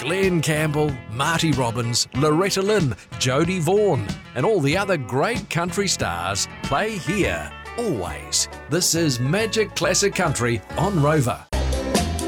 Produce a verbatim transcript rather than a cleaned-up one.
Glenn Campbell, Marty Robbins, Loretta Lynn, Jodie Vaughan, and all the other great country stars play here, always. This is Magic Classic Country on Rover.